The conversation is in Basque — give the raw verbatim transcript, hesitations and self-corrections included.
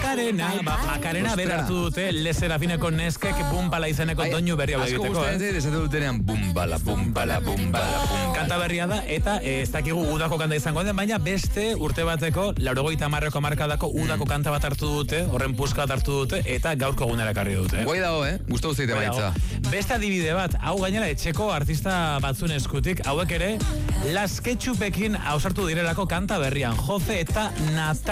Makarena, ba, Makarena berartu dute Le Serafineko neskek bumbala izeneko doinu berria egiteko. Asko gustatzen esatu dutenean bumbala, bumbala, bumbala, bumbala. Kanta berria da, eta ez dakigu udako kanta izango den, baina beste urte bateko, laurogeita hamarreko markadako udako kanta bat hartu dute, horren puska bat hartu dute, eta gaurko egunera karri dute. Guai dago, eh? Gustatu zeite baitza. Beste adibide bat, hau gainera etxeko artista batzun eskutik, hauek ere, Las Ketchupekin ausartu direlako kanta berrian, Jose eta Natalia.